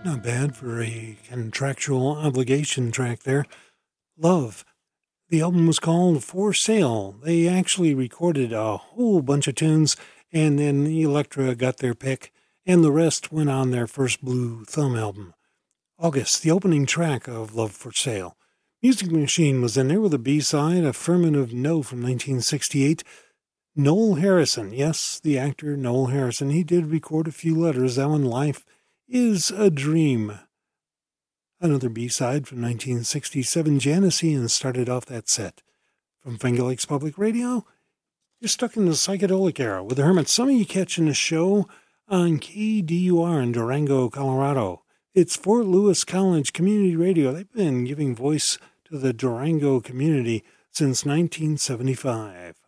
Not bad for a contractual obligation track there. Love. The album was called For Sale. They actually recorded a whole bunch of tunes, and then Elektra got their pick, and the rest went on their first Blue Thumb album. August, the opening track of Love for Sale. Music Machine was in there with a B-side, Affirmative No from 1968. Noel Harrison, yes, the actor Noel Harrison, he did record a few letters. That one, Life is a Dream. Another B-side from 1967, Janician started off that set. From Finger Lakes Public Radio, you're stuck in the psychedelic era with the Hermits. Some of you catching the show on KDUR in Durango, Colorado. It's Fort Lewis College Community Radio. They've been giving voice to the Durango community since 1975.